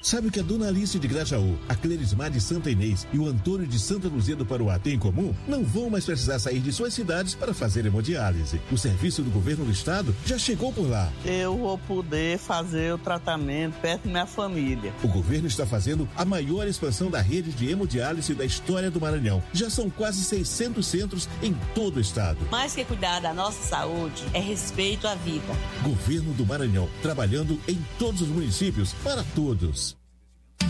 Sabe que a Dona Alice de Grajaú, a Clerismar de Santa Inês e o Antônio de Santa Luzia do Paruá têm em comum? Não vão mais precisar sair de suas cidades para fazer hemodiálise. O serviço do governo do estado já chegou por lá. Eu vou poder fazer o tratamento perto da minha família. O governo está fazendo a maior expansão da rede de hemodiálise da história do Maranhão. Já são quase 600 centros em todo o estado. Mais que cuidar da nossa saúde, é respeito à vida. Governo do Maranhão, trabalhando em todos os municípios, para todos.